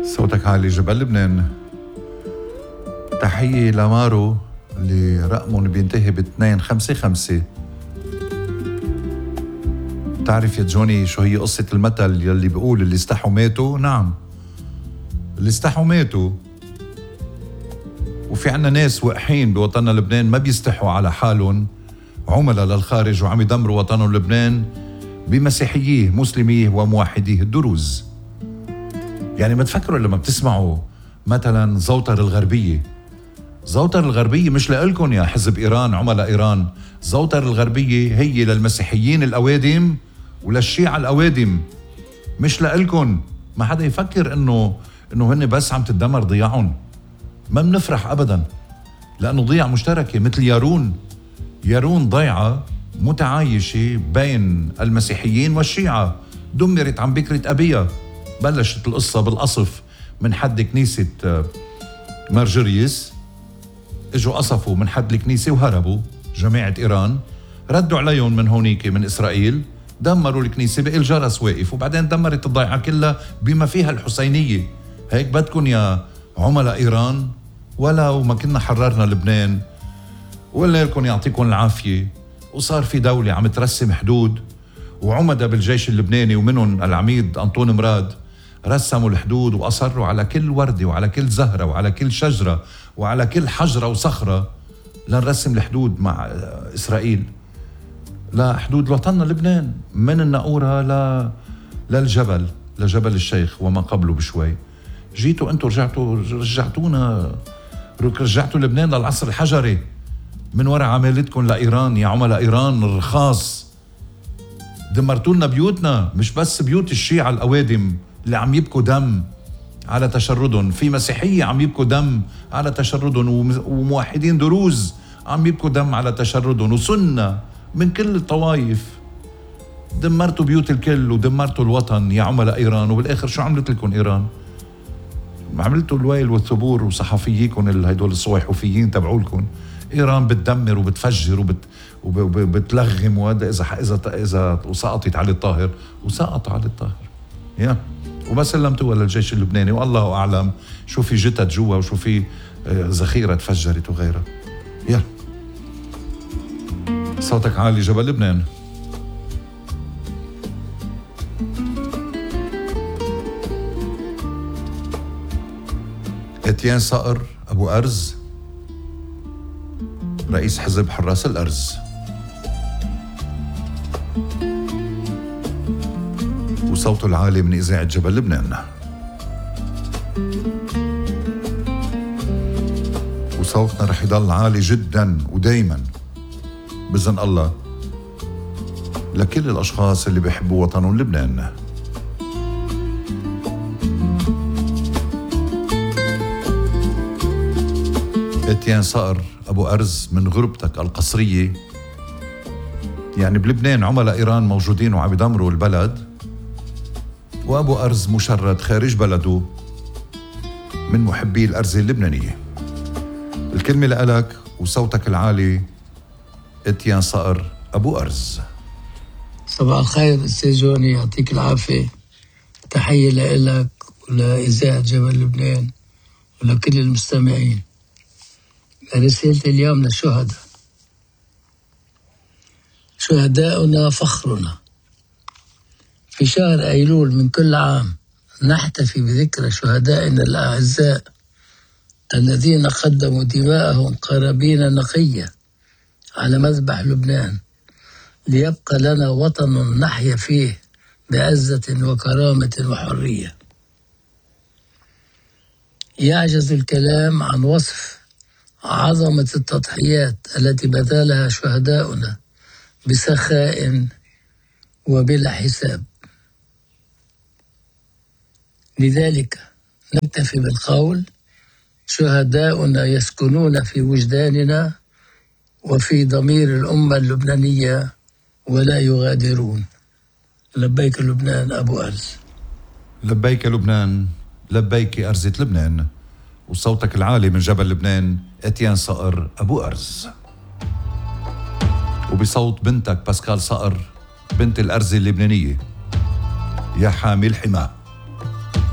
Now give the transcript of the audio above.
صوتك عالي جبل لبنان. تحية لمارو اللي رقمهم بينتهي ب255. تعرف يا جوني شو هي قصة المثل يلي بيقول اللي استحوا ماتوا؟ نعم، اللي استحوا ماتوا. وفي عنا ناس وقحين بوطننا لبنان ما بيستحوا على حالهم، عملاء للخارج وعم يدمروا وطنهم لبنان بمسيحييه مسلميه وموحديه الدروز. يعني ما تفكروا لما بتسمعوا مثلا زوتر الغربية. زوتر الغربية مش لإلكن يا حزب إيران عملاء إيران، زوتر الغربية هي للمسيحيين الأوادم وللشيعة الأوادم، مش لإلكن. ما حدا يفكر إنه هن بس عم تدمر ضياعهم. ما بنفرح أبدا لأنه ضيعة مشتركة مثل يارون ضيعة متعايشة بين المسيحيين والشيعة، دمرت عن بكرة أبيها. بلشت القصة بالقصف من حد كنيسة مارجريس، اجوا قصفوا من حد الكنيسة وهربوا جماعة إيران، ردوا عليهم من هونيك من إسرائيل، دمروا الكنيسة، بقى الجرس واقف، وبعدين دمرت الضيعة كلها بما فيها الحسينية. هيك بدكن يا عملاء إيران؟ ولا وما كنا حررنا لبنان ولا لكم يعطيكم العافية. وصار في دولة عم ترسم حدود، وعمدة بالجيش اللبناني ومنهم العميد أنطون مراد رسموا الحدود وأصروا على كل وردة وعلى كل زهرة وعلى كل شجرة وعلى كل حجرة وصخرة لنرسم الحدود مع إسرائيل، لحدود وطننا لبنان من الناقورة للجبل، لجبل الشيخ وما قبله بشوي. جيتوا أنتوا رجعتوا لبنان للعصر الحجري من وراء عمالتكم لإيران يا عملاء إيران الرخاص. دمرتوا لنا بيوتنا، مش بس بيوت الشيعة الأوادم اللي عم يبكوا دم على تشردهم، في مسيحية عم يبكوا دم على تشردهم، وموحدين دروز عم يبكوا دم على تشردهم، وسنة من كل الطوائف. دمرتوا بيوت الكل ودمرتوا الوطن يا عملاء إيران. وبالآخر شو عملت لكم إيران؟ عملتوا الويل والثبور وصحفييكم هدول الصويحوفيين تبعولكم. إيران بتدمر وبتفجر وبتلغم، وهذا إذا وسقطت علي الطاهر وسقط علي الطاهر يا وما سلمتوها للجيش اللبناني، والله أعلم شو في جتت جوا وشو في ذخيرة تفجرت وغيرها. يا صوتك عالي جبل لبنان. اتيان صقر أبو أرز رئيس حزب حراس الأرز. وصوته العالي من إذاعة جبل لبنان. وصوتنا رح يضل عالي جدا ودايما بإذن الله لكل الأشخاص اللي بيحبوا وطنهم لبنان. اتيان صقر أبو أرز من غربتك القصرية، يعني بلبنان عملاء إيران موجودين وعم يدمروا البلد، وأبو أرز مشرد خارج بلده من محبي الأرز اللبنانية. الكلمة لك وصوتك العالي اتيان صقر أبو أرز. صباح الخير أستاذ جوني، يعطيك العافية. تحية لك ولإذاعة جبل لبنان ولكل المستمعين. رسالتي اليوم للشهداء. شهداؤنا فخرنا. في شهر أيلول من كل عام نحتفي بذكرى شهدائنا الأعزاء الذين قدموا دماءهم قرابين نقية على مذبح لبنان ليبقى لنا وطن نحيا فيه بعزة وكرامة وحرية. يعجز الكلام عن وصف عظمة التضحيات التي بذلها شهداؤنا بسخاء وبلا حساب. لذلك نكتفي بالقول شهداؤنا يسكنون في وجداننا وفي ضمير الأمة اللبنانية ولا يغادرون. لبيك لبنان أبو أرز. لبيك لبنان، لبيك أرزة لبنان. وصوتك العالي من جبل لبنان اتيان صقر أبو أرز. وبصوت بنتك باسكال صقر بنت الأرزة اللبنانية يا حامي الحماة.